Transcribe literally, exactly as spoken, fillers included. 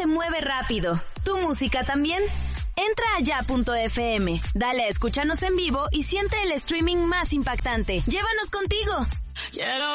se mueve rápido. ¿Tu música también? Entra a ya punto efe eme, dale a escúchanos en vivo y siente el streaming más impactante. ¡Llévanos contigo! Quiero